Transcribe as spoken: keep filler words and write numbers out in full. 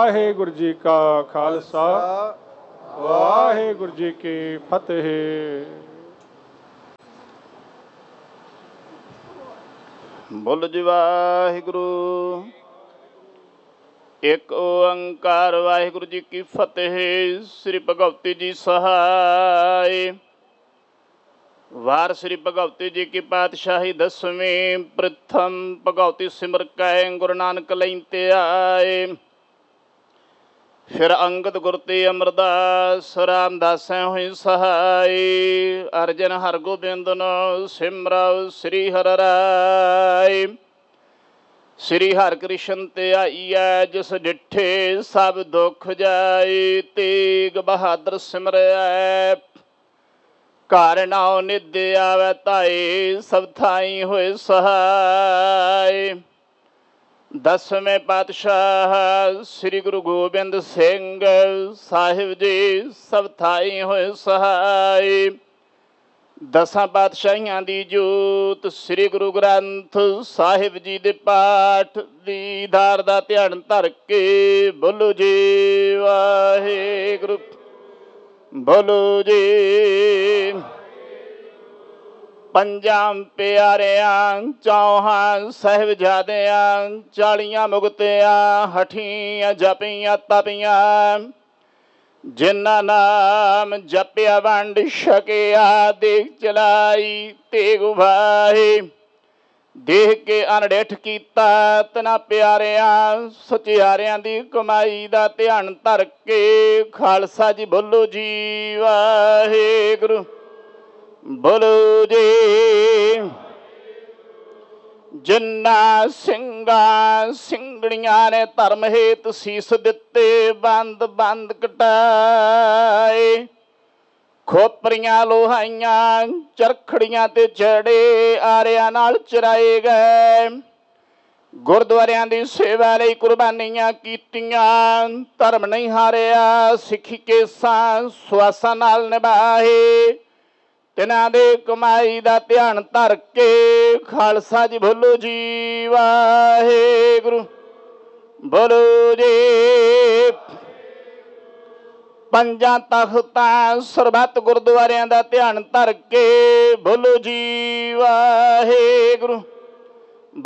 ਵਾਹਿਗੁਰੂ ਜੀ ਕਾ ਖਾਲਸਾ ਵਾਹਿਗੁਰੂ ਜੀ ਕੀ ਫਤਿਹ। ਬੋਲੋ ਜੀ ਵਾਹਿਗੁਰੂ। ਇੱਕ ਓੰਕਾਰ ਵਾਹਿਗੁਰੂ ਜੀ ਕੀ ਫਤਿਹ। ਸ੍ਰੀ ਭਗਵਤੀ ਜੀ ਸਹਾਇ। ਵਾਰ ਸ੍ਰੀ ਭਗਵਤੀ ਜੀ ਕੀ ਪਾਤਸ਼ਾਹੀ ਦਸਵੀਂ। ਪ੍ਰਥਮ ਭਗਵਤੀ ਸਿਮਰ ਕੈ ਗੁਰੂ ਨਾਨਕ ਲਈ ਤੇ ਆਏ। ਫਿਰ ਅੰਗਦ ਗੁਰ ਤੇ ਅਮਰਦਾਸ ਰਾਮਦਾਸੈ ਹੋਈ ਸਹਾਈ। ਅਰਜਨ ਹਰਗੋਬਿੰਦ ਨੂੰ ਸਿਮਰਉ ਸ੍ਰੀ ਹਰਿ ਰਾਇ। ਸ੍ਰੀ ਹਰਿ ਕ੍ਰਿਸ਼ਨ ਤੇ ਆਈਐ ਜਿਸ ਡਿਠੇ ਸਭ ਦੁੱਖ ਜਾਏ। ਤੇਗ ਬਹਾਦਰ ਸਿਮਰੈ ਘਰ ਨਾਉ ਨਿਧ ਆਵੈ ਧਾਏ। ਸਭ ਥਾਈ ਹੋਏ ਸਹਾਈ। ਦਸਵੇਂ ਪਾਤਸ਼ਾਹ ਸ੍ਰੀ ਗੁਰੂ ਗੋਬਿੰਦ ਸਿੰਘ ਸਾਹਿਬ ਜੀ ਸਭ ਥਾਈ ਹੋਏ ਸਹਾਈ। ਦਸਾਂ ਪਾਤਸ਼ਾਹੀਆਂ ਦੀ ਜੋਤ ਸ੍ਰੀ ਗੁਰੂ ਗ੍ਰੰਥ ਸਾਹਿਬ ਜੀ ਦੇ ਪਾਠ ਦੀ ਧਾਰ ਦਾ ਧਿਆਨ ਧਰ ਕੇ ਬੋਲੋ ਜੀ ਵਾਹਿਗੁਰੂ। ਬੋਲੋ ਜੀ। ਪੰਜਾਂ ਪਿਆਰਿਆਂ ਚੌਹਾਂ ਸਾਹਿਬਜ਼ਾਦਿਆਂ ਚਾਲੀਆਂ ਮੁਕਤਿਆਂ ਹਠੀਆਂ ਜਪੀਆਂ ਤਪੀਆਂ। ਜਿਨ੍ਹਾਂ ਨਾਮ ਜਪਿਆ ਵੰਡ ਛਕਿਆ ਦੇਖ ਚਲਾਈ ਤੇਗ ਉਭਾਏ। ਦੇਖ ਕੇ ਅਣਡਿੱਠ ਕੀਤਾ ਤਨਾ ਪਿਆਰਿਆਂ ਸਚਿਆਰਿਆਂ ਦੀ ਕਮਾਈ ਦਾ ਧਿਆਨ ਧਰ ਕੇ ਖਾਲਸਾ ਜੀ ਬੋਲੋ ਜੀ ਵਾਹਿਗੁਰੂ। ਬੋਲੋ ਜੀ। ਜਿਨ੍ਹਾਂ ਸਿੰਘਾਂ ਸਿੰਘਣੀਆਂ ਨੇ ਧਰਮ ਹੇਤ ਸੀਸ ਦਿੱਤੇ ਬੰਦ ਬੰਦ ਕਟਾਏ। ਖੋਪਰੀਆਂ ਲੋਹਾਈਆਂ ਚਰਖੜੀਆਂ ਤੇ ਚੜੇ ਆਰਿਆਂ ਨਾਲ ਚਰਾਏ ਗਏ। ਗੁਰਦੁਆਰਿਆਂ ਦੀ ਸੇਵਾ ਲਈ ਕੁਰਬਾਨੀਆਂ ਕੀਤੀਆਂ। ਧਰਮ ਨਹੀਂ ਹਾਰਿਆ ਸਿੱਖੀ ਕੇਸਾਂ ਸੁਆਸਾਂ ਨਾਲ ਨਿਭਾਏ। ਤਿਨਾਂ ਦੇ ਕਮਾਈ ਦਾ ਧਿਆਨ ਧਰ ਕੇ ਖਾਲਸਾ ਜੀ ਬੋਲੋ ਜੀ ਵਾਹਿਗੁਰੂ। ਬੋਲੋ ਜੀ। ਪੰਜਾਂ ਤਖਤਾਂ ਸਰਬੱਤ ਗੁਰਦੁਆਰਿਆਂ ਦਾ ਧਿਆਨ ਧਰ ਕੇ ਬੋਲੋ ਜੀ ਵਾਹਿਗੁਰੂ।